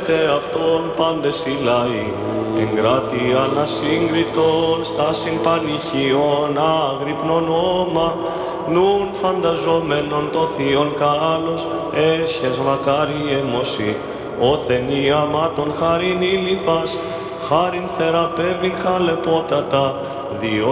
σέβεστε αυτόν πάντες οι λαοί, εγκράτη ανασύγκριτον, στάσιν πανηχιών άγρυπνον όμα, νουν φανταζόμενον το θείον κάλος, έσχες μακάρι αίμωση, όθεν η αμάτων χαριν ήλιφας, χάριν θεραπεύειν χαλεπότατα, διό